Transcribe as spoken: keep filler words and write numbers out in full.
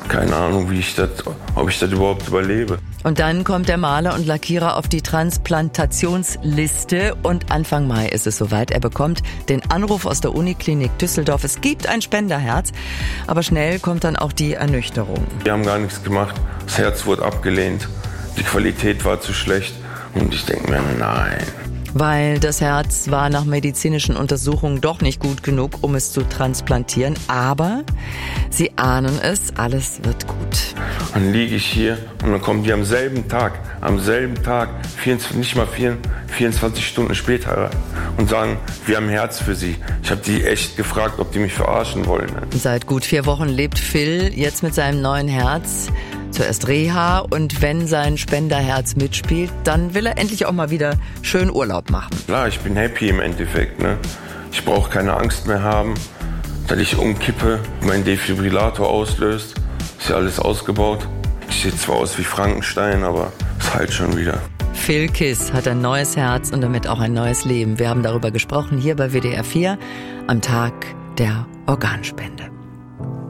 Keine Ahnung, wie ich das, ob ich das überhaupt überlebe. Und dann kommt der Maler und Lackierer auf die Transplantationsliste und Anfang Mai ist es soweit. Er bekommt den Anruf aus der Uniklinik Düsseldorf. Es gibt ein Spenderherz, aber schnell kommt dann auch die Ernüchterung. Wir haben gar nichts gemacht. Das Herz wurde abgelehnt. Die Qualität war zu schlecht. Und ich denke mir, nein. Weil das Herz war nach medizinischen Untersuchungen doch nicht gut genug, um es zu transplantieren. Aber sie ahnen es, alles wird gut. Dann liege ich hier und dann kommen die am selben Tag, am selben Tag, vierundzwanzig, nicht mal vierundzwanzig Stunden später und sagen, wir haben ein Herz für Sie. Ich habe die echt gefragt, ob die mich verarschen wollen. Seit gut vier Wochen lebt Phil jetzt mit seinem neuen Herz. Zuerst Reha und wenn sein Spenderherz mitspielt, dann will er endlich auch mal wieder schön Urlaub machen. Klar, ich bin happy im Endeffekt. Ne? Ich brauche keine Angst mehr haben, dass ich umkippe, mein Defibrillator auslöst. Ist ja alles ausgebaut. Ich sehe zwar aus wie Frankenstein, aber es heilt schon wieder. Phil Kiss hat ein neues Herz und damit auch ein neues Leben. Wir haben darüber gesprochen hier bei W D R vier am Tag der Organspende.